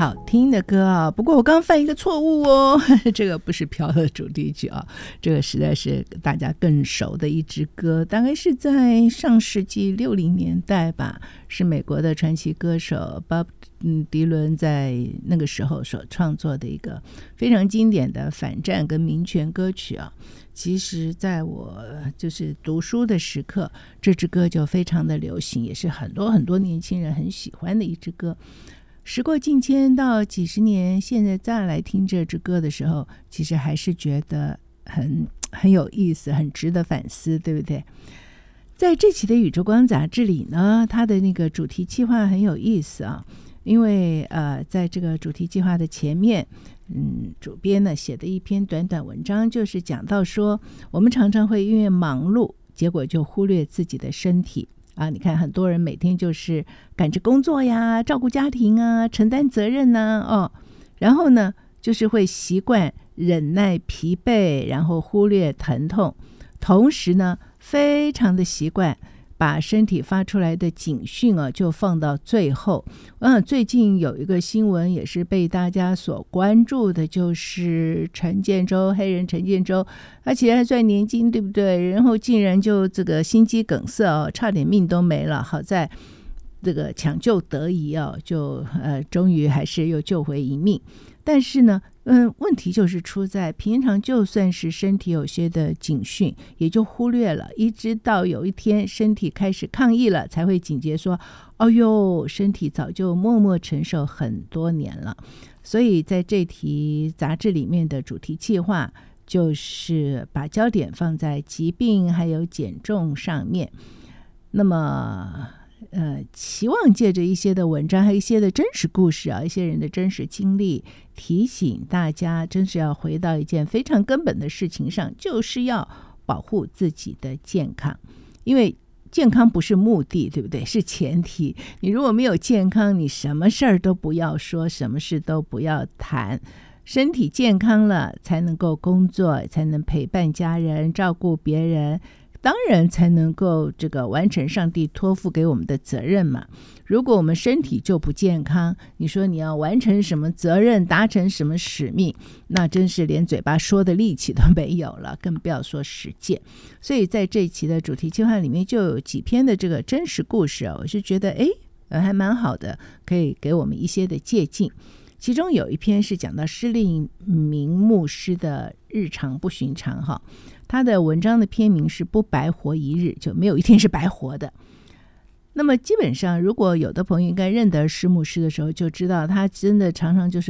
好听的歌啊，不过我刚刚犯一个错误哦，这个不是飘的主题曲啊，这个实在是大家更熟的一支歌，大概是在上世纪60年代吧，是美国的传奇歌手 Bob 迪伦在那个时候所创作的一个非常经典的反战跟民权歌曲啊。其实在我就是读书的时刻，这支歌就非常的流行，也是很多很多年轻人很喜欢的一支歌。时过境迁到几十年，现在再来听这支歌的时候，其实还是觉得很有意思，很值得反思，对不对？在这期的宇宙光杂志里呢，它的那个主题计划很有意思啊，因为在这个主题计划的前面，主编呢写的一篇短短文章，就是讲到说，我们常常会因为忙碌，结果就忽略自己的身体啊。你看很多人每天就是赶着工作呀，照顾家庭啊，承担责任啊，然后呢就是会习惯忍耐疲惫，然后忽略疼痛，同时呢非常的习惯把身体发出来的警讯就放到最后。最近有一个新闻也是被大家所关注的，就是黑人陈建州，而且还算年轻，对不对？然后竟然就这个心肌梗塞差点命都没了，好在这个抢救得宜就终于还是又救回一命。但是呢问题就是出在平常就算是身体有些的警讯也就忽略了，一直到有一天身体开始抗议了，才会警觉说，哎呦，身体早就默默承受很多年了。所以在这题杂志里面的主题计划就是把焦点放在疾病还有减重上面。那么期望借着一些的文章还有一些的真实故事一些人的真实经历，提醒大家真是要回到一件非常根本的事情上，就是要保护自己的健康。因为健康不是目的，对不对？是前提。你如果没有健康，你什么事儿都不要说，什么事都不要谈。身体健康了才能够工作，才能陪伴家人，照顾别人，当然才能够这个完成上帝托付给我们的责任嘛。如果我们身体就不健康，你说你要完成什么责任，达成什么使命，那真是连嘴巴说的力气都没有了，更不要说实践。所以在这一期的主题计划里面就有几篇的这个真实故事我是觉得还蛮好的，可以给我们一些的借鉴。其中有一篇是讲到施立明牧师的日常不寻常他的文章的篇名是不白活一日，就没有一天是白活的。那么基本上如果有的朋友应该认得施牧师的时候，就知道他真的常常就是